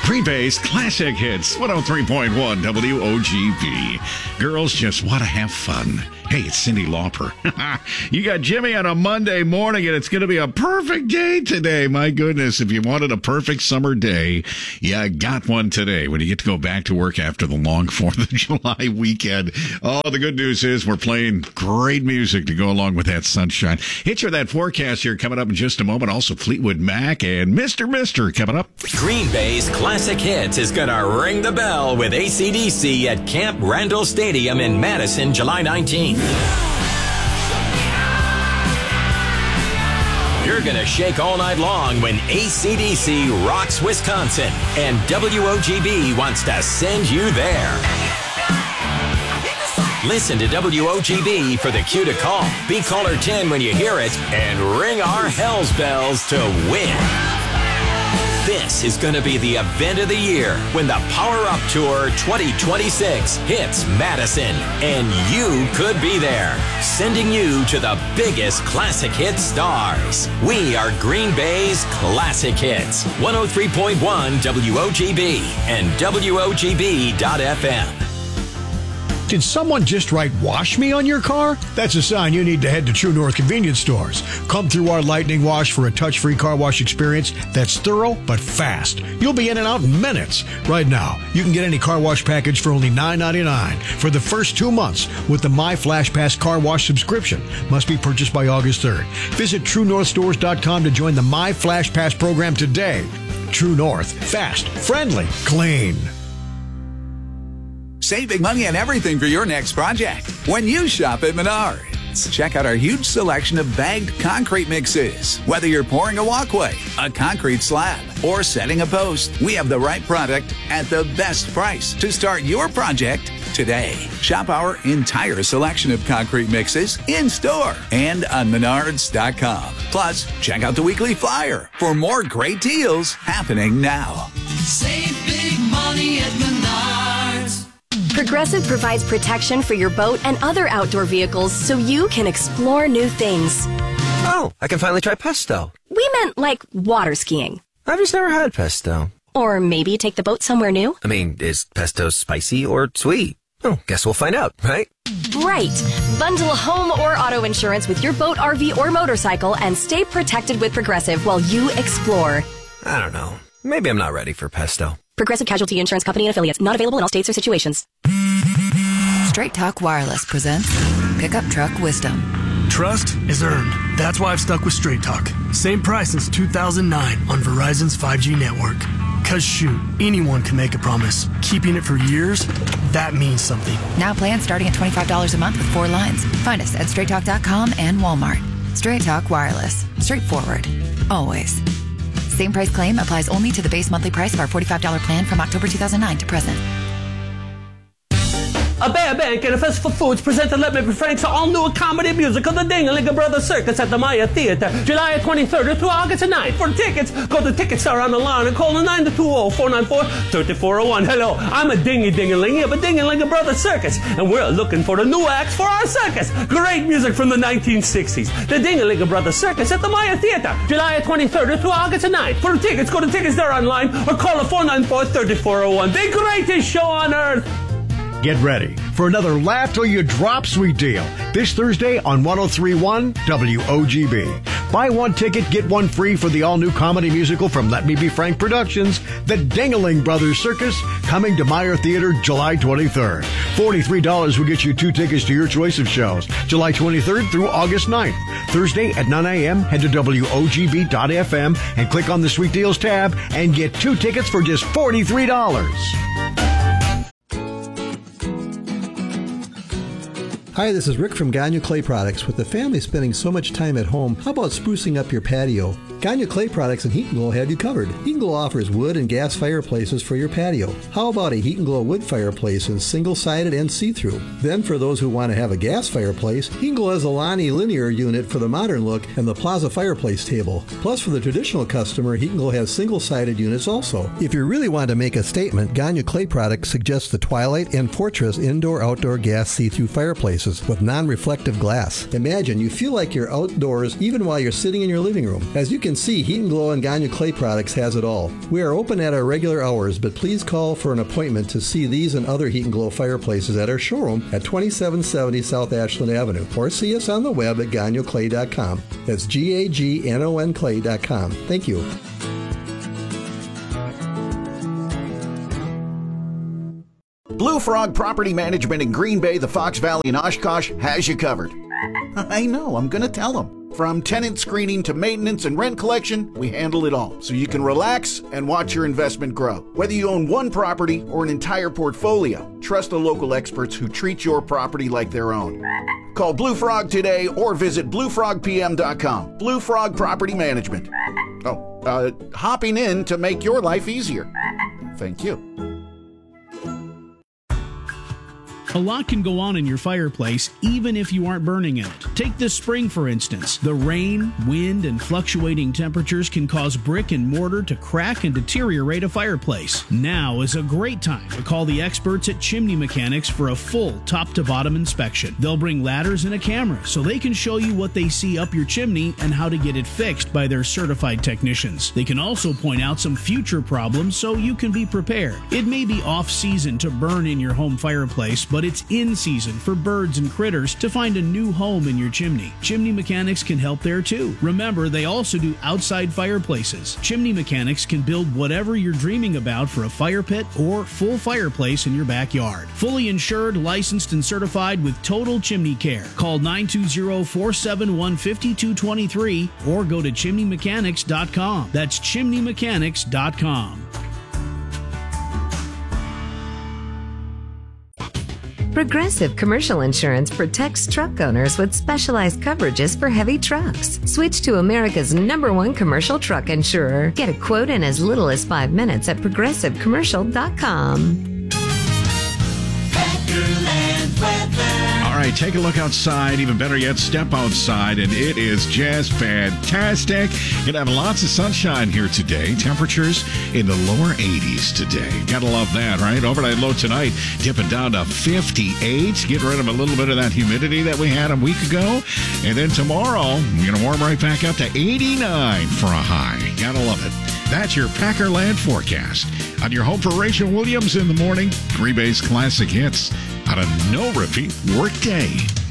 Green Bay's Classic Hits, 103.1 WOGB. Girls just want to have fun. Hey, it's Cyndi Lauper. You got Jimmy on a Monday morning, and it's going to be a perfect day today. My goodness, if you wanted a perfect summer day, you got one today when you get to go back to work after the long 4th of July weekend. Oh, the good news is we're playing great music to go along with that sunshine. Hit you that forecast here coming up in just a moment. Also, Fleetwood Mac and Mr. Mister coming up. Green Bay's Classic Hits is going to ring the bell with AC/DC at Camp Randall Stadium in Madison, July 19th. You're going to shake all night long when AC/DC rocks Wisconsin, and WOGB wants to send you there. Listen to WOGB for the cue to call. Be caller 10 when you hear it, and ring our Hells Bells to win. This is going to be the event of the year when the Power Up Tour 2026 hits Madison, and you could be there, sending you to the biggest classic hit stars. We are Green Bay's Classic Hits, 103.1 WOGB and WOGB.FM. Did someone just write "wash me" on your car? That's a sign you need to head to True North convenience stores. Come through our Lightning Wash for a touch-free car wash experience that's thorough but fast. You'll be in and out in minutes. Right now, you can get any car wash package for only $9.99 for the first 2 months with the My Flash Pass car wash subscription. Must be purchased by August 3rd. Visit TrueNorthStores.com to join the My Flash Pass program today. True North. Fast, friendly, clean. Save big money on everything for your next project when you shop at Menards. Check out our huge selection of bagged concrete mixes. Whether you're pouring a walkway, a concrete slab, or setting a post, we have the right product at the best price to start your project today. Shop our entire selection of concrete mixes in-store and on Menards.com. Plus, check out the weekly flyer for more great deals happening now. Save big money at Menards. Progressive provides protection for your boat and other outdoor vehicles so you can explore new things. Oh, I can finally try pesto. We meant like water skiing. I've just never had pesto. Or maybe take the boat somewhere new. I mean, is pesto spicy or sweet? Oh, guess we'll find out, right? Right. Bundle home or auto insurance with your boat, RV, or motorcycle and stay protected with Progressive while you explore. I don't know. Maybe I'm not ready for pesto. Progressive Casualty Insurance Company and Affiliates. Not available in all states or situations. Straight Talk Wireless presents Pickup Truck Wisdom. Trust is earned. That's why I've stuck with Straight Talk. Same price since 2009 on Verizon's 5G network. Cause shoot, anyone can make a promise. Keeping it for years, that means something. Now plans starting at $25 a month with 4 lines. Find us at StraightTalk.com and Walmart. Straight Talk Wireless. Straightforward. Always. Same price claim applies only to the base monthly price of our $45 plan from October 2009 to present. A Bear Bank and a Festival Foods presented Let Me Be Frank's all-new comedy musical, The Dingalinga Brothers Circus at the Maya Theater, July 23rd through August 9th. For tickets, go to Ticketstar on the line and call the 920-494-3401. Hello, I'm a dingy-dingalingy of a Dingalinga Brothers Circus, and we're looking for the new acts for our circus. Great music from the 1960s. The Dingalinga Brothers Circus at the Maya Theater, July 23rd through August 9th. For tickets, go to Ticketstar online or call the 494-3401. The greatest show on earth. Get ready for another Laugh Till You Drop Sweet deal this Thursday on 103.1 WOGB. Buy one ticket, get one free for the all-new comedy musical from Let Me Be Frank Productions, The Dingaling Brothers Circus, coming to Meyer Theater July 23rd. $43 will get you 2 tickets to your choice of shows, July 23rd through August 9th. Thursday at 9 a.m., head to WOGB.FM and click on the Sweet Deals tab and get 2 tickets for just $43. Hi, this is Rick from Gagne Clay Products. With the family spending so much time at home, how about sprucing up your patio? Gagne Clay Products and Heat & Glow have you covered. Heat & Glow offers wood and gas fireplaces for your patio. How about a Heat & Glow wood fireplace in single-sided and see-through? Then for those who want to have a gas fireplace, Heat & Glow has a Lonnie linear unit for the modern look and the Plaza fireplace table. Plus for the traditional customer, Heat & Glow has single-sided units also. If you really want to make a statement, Gagne Clay Products suggests the Twilight and Fortress indoor-outdoor gas see-through fireplaces with non-reflective glass. Imagine you feel like you're outdoors even while you're sitting in your living room. As you can can see, Heat and Glow and Gagne Clay Products has it all. We are open at our regular hours, but please call for an appointment to see these and other Heat and Glow fireplaces at our showroom at 2770 South Ashland Avenue, or see us on the web at gagnoclay.com. That's GAGNON clay.com. Thank you. Blue Frog Property Management in Green Bay, the Fox Valley, and Oshkosh has you covered. I know, I'm going to tell them. From tenant screening to maintenance and rent collection, we handle it all, so you can relax and watch your investment grow. Whether you own one property or an entire portfolio, trust the local experts who treat your property like their own. Call Blue Frog today or visit bluefrogpm.com. Blue Frog Property Management. Hopping in to make your life easier. Thank you. A lot can go on in your fireplace, even if you aren't burning in it. Take this spring, for instance. The rain, wind, and fluctuating temperatures can cause brick and mortar to crack and deteriorate a fireplace. Now is a great time to call the experts at Chimney Mechanics for a full top-to-bottom inspection. They'll bring ladders and a camera so they can show you what they see up your chimney and how to get it fixed by their certified technicians. They can also point out some future problems so you can be prepared. It may be off-season to burn in your home fireplace, but it's in season for birds and critters to find a new home in your chimney. Chimney Mechanics can help there too. Remember, they also do outside fireplaces. Chimney Mechanics can build whatever you're dreaming about for a fire pit or full fireplace in your backyard. Fully insured, licensed, and certified with total chimney care. Call 920-471-5223 or go to chimneymechanics.com. That's chimneymechanics.com. Progressive Commercial Insurance protects truck owners with specialized coverages for heavy trucks. Switch to America's #1 commercial truck insurer. Get a quote in as little as 5 minutes at progressivecommercial.com. All right, take a look outside. Even better yet, step outside, and it is just fantastic. Gonna have lots of sunshine here today. Temperatures in the lower 80s today. Gotta love that, right? Overnight low tonight, dipping down to 58. Get rid of a little bit of that humidity that we had a week ago. And then tomorrow, we're gonna warm right back up to 89 for a high. Gotta love it. That's your Packerland forecast. On your home for Rachel Williams in the morning, Green Bay's classic hits on a no-repeat workday.